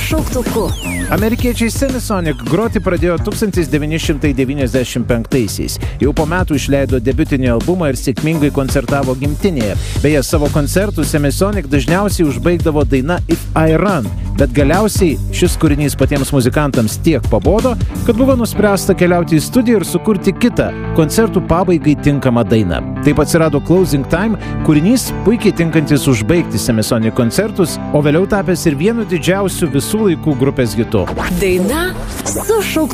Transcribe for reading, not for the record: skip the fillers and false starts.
šauktuku. Amerikiečiai Semisonic groti pradėjo 1995-aisiais. Jau po metų išleido debiutinį albumą ir sėkmingai koncertavo gimtinėje. Beje, savo koncertų Semisonic dažniausiai užbaigdavo daina If I Run, bet galiausiai šis kūrinys patiems muzikantams tiek pabodo, kad buvo nuspręsta keliauti į studiją ir sukurti kitą, koncertų pabaigai tinkamą dainą. Taip atsirado Closing Time, kūrinys puikiai tinkantis užbaigti Semisonic koncertus, o vėliau tapęs ir vienu didžiausių visų laikų grupės hitų. Daina su šauktuku.